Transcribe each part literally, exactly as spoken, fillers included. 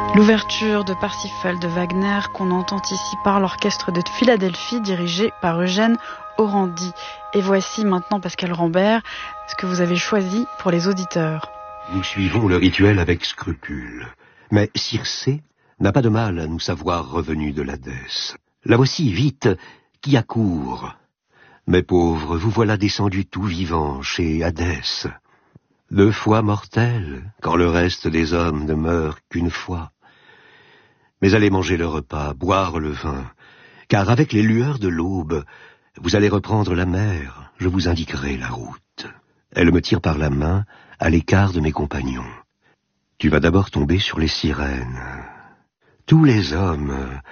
L'ouverture de Parsifal de Wagner qu'on entend ici par l'orchestre de Philadelphie dirigé par Eugène Orandi. Et voici maintenant, Pascal Rambert, ce que vous avez choisi pour les auditeurs. Nous suivons le rituel avec scrupule. Mais Circé n'a pas de mal à nous savoir revenus de l'Hadès. La voici, vite, qui accourt. Mes pauvres, vous voilà descendus tout vivants chez Hadès. Deux fois mortels, quand le reste des hommes ne meurt qu'une fois. Mais allez manger le repas, boire le vin, car avec les lueurs de l'aube, vous allez reprendre la mer, je vous indiquerai la route. Elle me tire par la main, à l'écart de mes compagnons. Tu vas d'abord tomber sur les sirènes. Tous les hommes,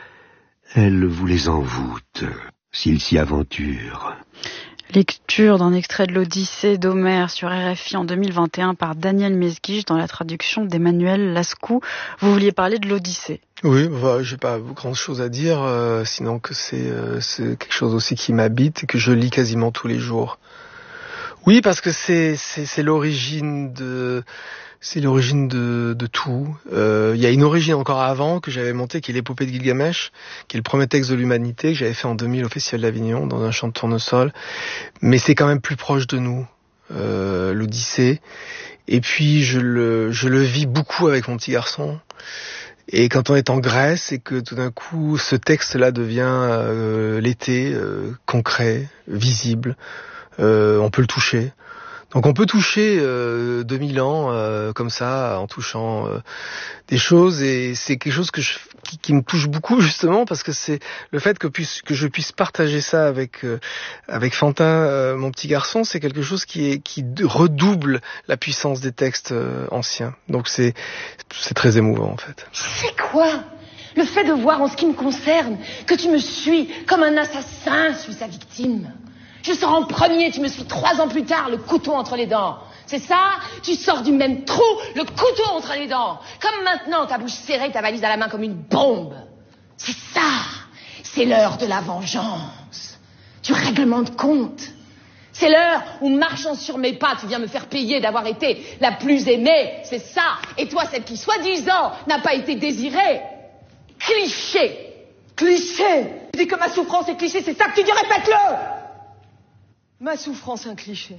elle vous les envoûte, s'ils s'y aventurent. Lecture d'un extrait de l'Odyssée d'Homère sur R F I en deux mille vingt et un par Daniel Mesguich dans la traduction d'Emmanuel Lascou. Vous vouliez parler de l'Odyssée. Oui, bah, j'ai pas grand chose à dire, euh, sinon que c'est, euh, c'est quelque chose aussi qui m'habite et que je lis quasiment tous les jours. Oui, parce que c'est, c'est, c'est l'origine de... C'est l'origine de, de tout. Euh, il y a une origine encore avant que j'avais montée, qui est l'épopée de Gilgamesh, qui est le premier texte de l'humanité que j'avais fait en deux mille au Festival d'Avignon, dans un champ de tournesol. Mais c'est quand même plus proche de nous, euh, l'Odyssée. Et puis je le, je le vis beaucoup avec mon petit garçon. Et quand on est en Grèce et que tout d'un coup ce texte-là devient euh, l'été, euh, concret, visible, euh, on peut le toucher. Donc on peut toucher euh, deux mille ans euh, comme ça, en touchant euh, des choses, et c'est quelque chose que je, qui, qui me touche beaucoup justement parce que c'est le fait que, puisse, que je puisse partager ça avec euh, avec Fantin, euh, mon petit garçon, c'est quelque chose qui est qui redouble la puissance des textes euh, anciens. Donc c'est c'est très émouvant en fait. C'est quoi le fait de voir en ce qui me concerne que tu me suis comme un assassin suit sa victime? Je sors en premier, tu me suis trois ans plus tard, le couteau entre les dents. C'est ça? Tu sors du même trou, le couteau entre les dents. Comme maintenant, ta bouche serrée, ta valise à la main comme une bombe. C'est ça. C'est l'heure de la vengeance. Du règlement de compte. C'est l'heure où, marchant sur mes pas, tu viens me faire payer d'avoir été la plus aimée. C'est ça. Et toi, celle qui, soi-disant, n'a pas été désirée. Cliché. Cliché. Tu dis que ma souffrance est cliché, c'est ça que tu dis, répète-le. Ma souffrance, un cliché.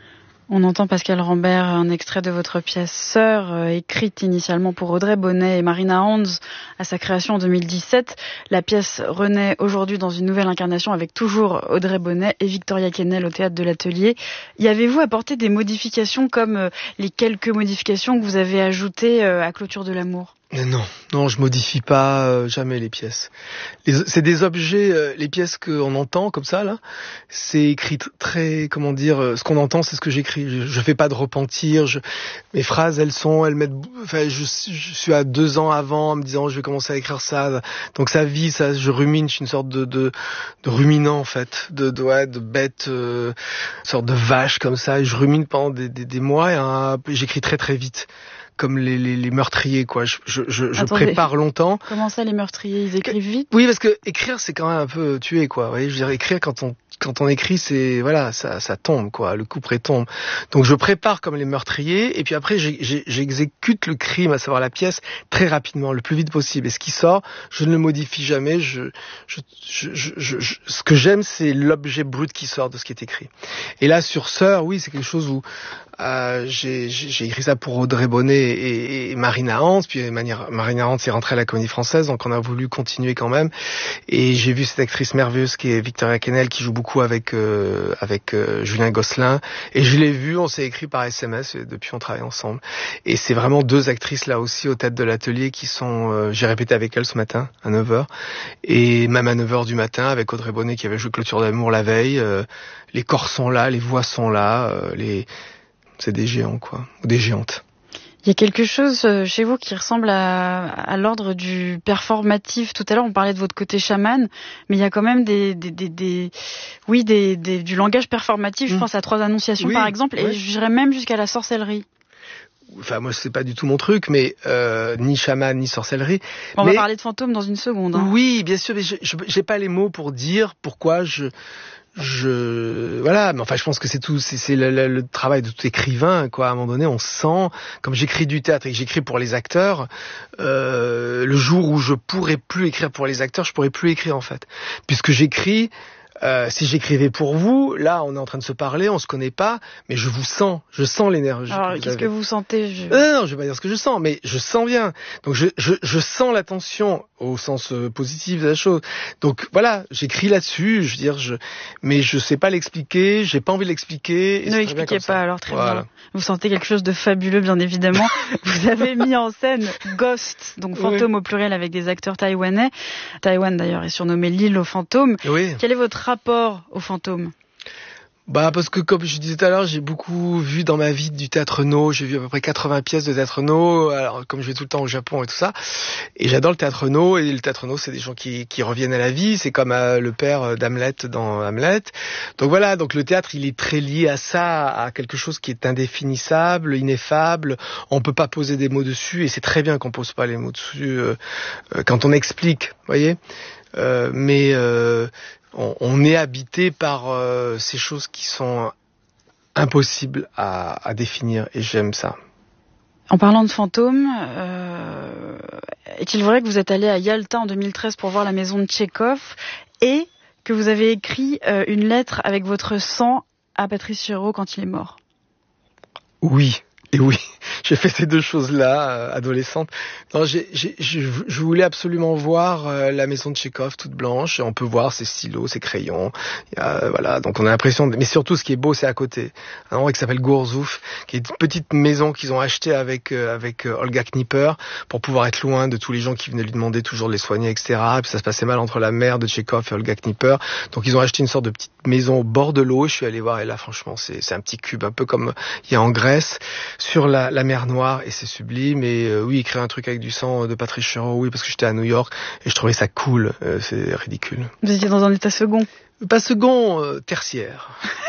On entend, Pascal Rambert, un extrait de votre pièce Sœur, euh, écrite initialement pour Audrey Bonnet et Marina Hans à sa création en deux mille dix-sept. La pièce renaît aujourd'hui dans une nouvelle incarnation avec toujours Audrey Bonnet et Victoria Kennel au Théâtre de l'Atelier. Y avez-vous apporté des modifications comme euh, les quelques modifications que vous avez ajoutées euh, à Clôture de l'amour ? Mais non, non, je modifie pas euh, jamais les pièces. Les, c'est des objets, euh, les pièces qu'on entend comme ça là, c'est écrit t- très, comment dire, euh, ce qu'on entend, c'est ce que j'écris. Je, je fais pas de repentir. Je, mes phrases, elles sont, elles mettent, enfin, je, je suis à deux ans avant, en me disant, je vais commencer à écrire ça. Donc ça vit, ça, je rumine, je suis une sorte de, de, de ruminant en fait, de, de, ouais, de bête, euh, une sorte de vache comme ça. Et je rumine pendant des, des, des mois et hein, j'écris très très vite. Comme les, les, les meurtriers, quoi. Je, je, je, je prépare longtemps. Comment ça, les meurtriers, ils écrivent vite? Oui, parce que écrire, c'est quand même un peu tuer, quoi. Vous voyez, je veux dire, écrire, quand on, quand on écrit, c'est, voilà, ça, ça tombe, quoi. Le couperet tombe. Donc, je prépare comme les meurtriers, et puis après, j'ai, j'ai, j'exécute le crime, à savoir la pièce, très rapidement, le plus vite possible. Et ce qui sort, je ne le modifie jamais. Je, je, je, je, je, je ce que j'aime, c'est l'objet brut qui sort de ce qui est écrit. Et là, sur Sœur, oui, c'est quelque chose où, Euh, j'ai, j'ai écrit ça pour Audrey Bonnet et, et Marina Hans, puis Marina Hans est rentrée à la Comédie Française, donc on a voulu continuer quand même. Et j'ai vu cette actrice merveilleuse qui est Victoria Kennel, qui joue beaucoup avec euh, avec euh, Julien Gosselin. Et je l'ai vue, on s'est écrit par S M S, et depuis on travaille ensemble. Et c'est vraiment deux actrices là aussi au Théâtre de l'Atelier qui sont, euh, j'ai répété avec elles ce matin à neuf heures, et même à neuf heures du matin avec Audrey Bonnet qui avait joué Clôture d'amour la veille. Euh, les corps sont là, les voix sont là, euh, les c'est des géants, quoi, ou des géantes. Il y a quelque chose chez vous qui ressemble à, à l'ordre du performatif. Tout à l'heure, on parlait de votre côté chaman, mais il y a quand même des, des, des, des oui, des, des, du langage performatif. Mmh. Je pense à Trois Annonciations, oui, par exemple, oui. Et j'irais même jusqu'à la sorcellerie. Enfin, moi, c'est pas du tout mon truc, mais euh, ni chaman, ni sorcellerie. On mais... va parler de fantômes dans une seconde. Hein. Oui, bien sûr, mais je, je, j'ai pas les mots pour dire pourquoi je... je voilà, mais enfin je pense que c'est tout, c'est, c'est le, le, le travail de tout écrivain, quoi. À un moment donné, on sent, comme j'écris du théâtre et que j'écris pour les acteurs, euh, le jour où je pourrais plus écrire pour les acteurs, je pourrais plus écrire en fait, puisque j'écris. Euh, si j'écrivais pour vous, là, on est en train de se parler, on se connaît pas, mais je vous sens, je sens l'énergie. Alors, que vous qu'est-ce avez. que vous sentez je... euh, Non, je vais pas dire ce que je sens, mais je sens bien. Donc, je, je, je sens la tension au sens euh, positif de la chose. Donc, voilà, j'écris là-dessus, je veux dire, je, mais je sais pas l'expliquer, j'ai pas envie de l'expliquer. Et ne l'expliquez pas, alors très voilà. bien. Vous sentez quelque chose de fabuleux, bien évidemment. Vous avez mis en scène Ghost, donc fantôme oui. au pluriel avec des acteurs taïwanais. Taïwan, d'ailleurs, est surnommé l'île aux fantômes. Oui. Quel est votre rapport aux fantômes? Bah parce que comme je disais tout à l'heure, j'ai beaucoup vu dans ma vie du théâtre no, j'ai vu à peu près quatre-vingts pièces de théâtre no, alors comme je vais tout le temps au Japon et tout ça, et j'adore le théâtre no, et le théâtre no c'est des gens qui, qui reviennent à la vie, c'est comme euh, le père d'Hamlet dans Hamlet. Donc voilà, donc le théâtre il est très lié à ça, à quelque chose qui est indéfinissable, ineffable, on peut pas poser des mots dessus, et c'est très bien qu'on pose pas les mots dessus euh, euh, quand on explique, vous voyez, euh, mais euh, On, on est habité par euh, ces choses qui sont impossibles à, à définir, et j'aime ça. En parlant de fantômes, euh, est-il vrai que vous êtes allé à Yalta en deux mille treize pour voir la maison de Tchekhov et que vous avez écrit euh, une lettre avec votre sang à Patrice Chéreau quand il est mort? Oui. Et oui, j'ai fait ces deux choses-là, euh, adolescente. Non, j'ai, j'ai, je, je voulais absolument voir euh, la maison de Tchekhov toute blanche. Et on peut voir ses stylos, ses crayons. Il y a, voilà, donc on a l'impression. De... Mais surtout, ce qui est beau, c'est à côté. Un endroit qui s'appelle Gourzouf, qui est une petite maison qu'ils ont achetée avec euh, avec euh, Olga Knipper pour pouvoir être loin de tous les gens qui venaient lui demander toujours de les soigner, et cetera. Et puis ça se passait mal entre la mère de Tchekhov et Olga Knipper. Donc ils ont acheté une sorte de petite maison au bord de l'eau. Je suis allé voir et là, franchement, c'est, c'est un petit cube, un peu comme il y a en Grèce. Sur la, la mer Noire, et c'est sublime. Et euh, oui, écrire un truc avec du sang de Patrice Chéreau, oui, parce que j'étais à New York et je trouvais ça cool. Euh, c'est ridicule. Vous étiez dans un état second? Pas second, euh, tertiaire.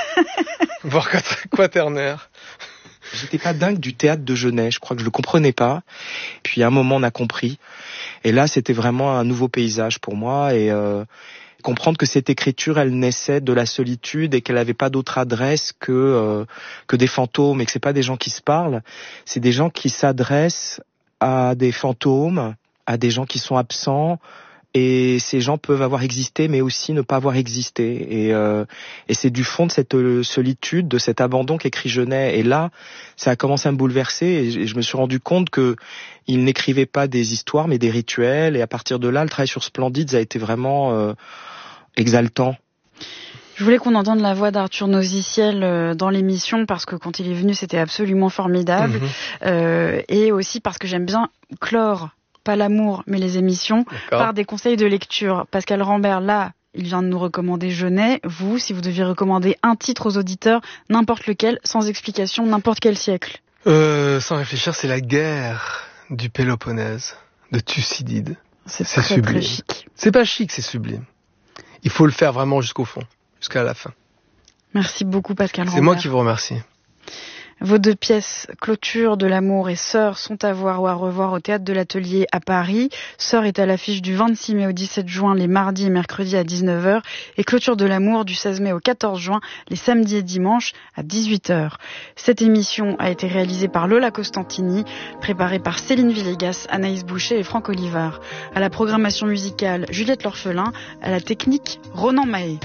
Voire quaternaire. J'étais pas dingue du théâtre de Genet, je crois que je le comprenais pas. Puis à un moment on a compris. Et là c'était vraiment un nouveau paysage pour moi. Et euh, comprendre que cette écriture, elle naissait de la solitude et qu'elle n'avait pas d'autre adresse que euh, que des fantômes, et que c'est pas des gens qui se parlent, c'est des gens qui s'adressent à des fantômes, à des gens qui sont absents, et ces gens peuvent avoir existé mais aussi ne pas avoir existé, et euh, et c'est du fond de cette solitude, de cet abandon qu'écrit Genet. Et là ça a commencé à me bouleverser, et je me suis rendu compte que il n'écrivait pas des histoires mais des rituels, et à partir de là le travail sur Splendides a été vraiment euh, exaltant. Je voulais qu'on entende la voix d'Arthur Nosiciel dans l'émission parce que quand il est venu, c'était absolument formidable. Mmh. Euh, et aussi parce que j'aime bien clore, pas l'amour, mais les émissions, D'accord. par des conseils de lecture. Pascal Rambert, là, il vient de nous recommander Genet. Vous, si vous deviez recommander un titre aux auditeurs, n'importe lequel, sans explication, n'importe quel siècle. Euh, sans réfléchir, c'est la guerre du Péloponnèse, de Thucydide. C'est, c'est très, sublime. Très chic. C'est pas chic, c'est sublime. Il faut le faire vraiment jusqu'au fond, jusqu'à la fin. Merci beaucoup Pascal Rambert. C'est moi qui vous remercie. Vos deux pièces, Clôture de l'amour et Sœur, sont à voir ou à revoir au Théâtre de l'Atelier à Paris. Sœur est à l'affiche du vingt-six mai au dix-sept juin, les mardis et mercredis à dix-neuf heures. Et Clôture de l'amour du seize mai au quatorze juin, les samedis et dimanches à dix-huit heures. Cette émission a été réalisée par Lola Costantini, préparée par Céline Villegas, Anaïs Boucher et Franck Olivard. À la programmation musicale, Juliette L'Orphelin. À la technique, Ronan Mahé.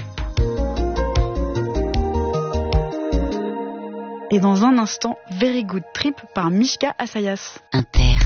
Et dans un instant, Very Good Trip par Mishka Assayas. Inter.